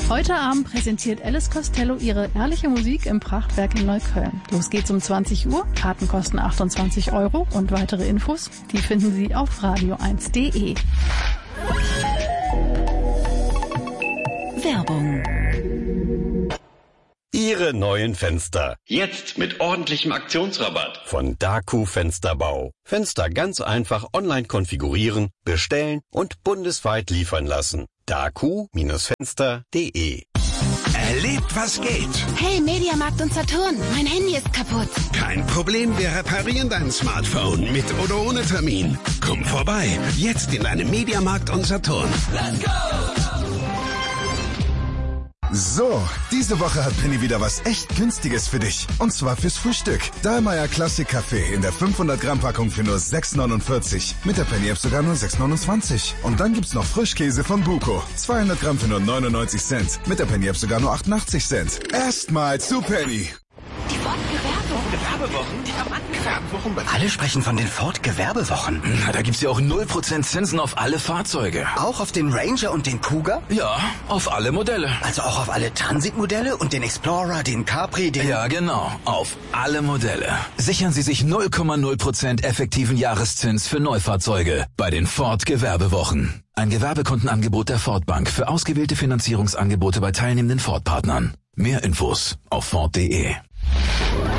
Heute Abend präsentiert Alice Costello ihre ehrliche Musik im Prachtwerk in Neukölln. Los geht's um 20 Uhr, Karten kosten 28 € und weitere Infos, die finden Sie auf radio1.de. Werbung. Ihre neuen Fenster. Jetzt mit ordentlichem Aktionsrabatt. Von Daku Fensterbau. Fenster ganz einfach online konfigurieren, bestellen und bundesweit liefern lassen. daku-fenster.de. Erlebt, was geht. Hey, Mediamarkt und Saturn, mein Handy ist kaputt. Kein Problem, wir reparieren dein Smartphone mit oder ohne Termin. Komm vorbei, jetzt in deinem Mediamarkt und Saturn. Let's go! So, diese Woche hat Penny wieder was echt Günstiges für dich. Und zwar fürs Frühstück. Dahlmeier Classic Kaffee in der 500 Gramm Packung für nur 6,49. Mit der Penny App sogar nur 6,29. Und dann gibt's noch Frischkäse von Buko. 200 Gramm für nur 99 Cent. Mit der Penny App sogar nur 88 Cent. Erstmal zu Penny. Die Gewerbewochen? Die Gewerbewochen? Alle sprechen von den Ford-Gewerbewochen. Na, da gibt's ja auch 0% Zinsen auf alle Fahrzeuge. Auch auf den Ranger und den Cougar? Ja, auf alle Modelle. Also auch auf alle Transit-Modelle und den Explorer, den Capri, den... Ja, genau. Auf alle Modelle. Sichern Sie sich 0,0% effektiven Jahreszins für Neufahrzeuge bei den Ford-Gewerbewochen. Ein Gewerbekundenangebot der Ford Bank für ausgewählte Finanzierungsangebote bei teilnehmenden Ford-Partnern. Mehr Infos auf Ford.de.